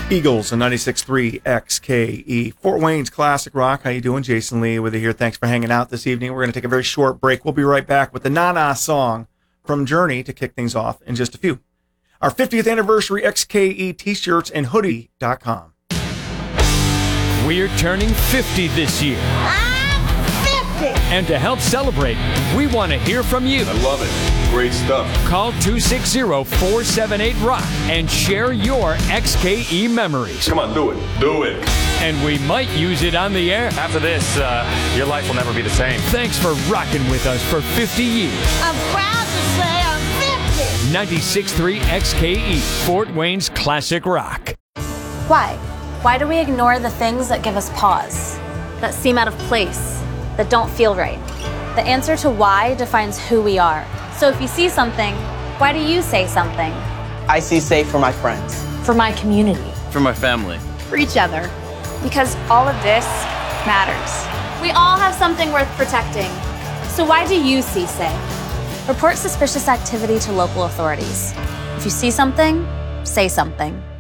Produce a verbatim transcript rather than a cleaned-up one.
Eagles and ninety-six point three X K E. Fort Wayne's Classic Rock. How you doing? Jason Lee with you here. Thanks for hanging out this evening. We're going to take a very short break. We'll be right back with the Na Na song from Journey to kick things off in just a few. Our fiftieth anniversary X K E t-shirts and hoodie dot com. We're turning fifty this year. I'm fifty! And to help celebrate, we want to hear from you. I love it. Great stuff. Call two six zero, four seven eight, ROCK and share your X K E memories. Come on, do it. Do it. And we might use it on the air. After this, uh, your life will never be the same. Thanks for rocking with us for fifty years. I'm proud to say I'm fifty! ninety-six point three X K E, Fort Wayne's Classic Rock. Why? Why do we ignore the things that give us pause, that seem out of place, that don't feel right? The answer to why defines who we are. So if you see something, why do you say something? I see safe for my friends. For my community. For my family. For each other. Because all of this matters. We all have something worth protecting. So why do you see safe? Report suspicious activity to local authorities. If you see something, say something.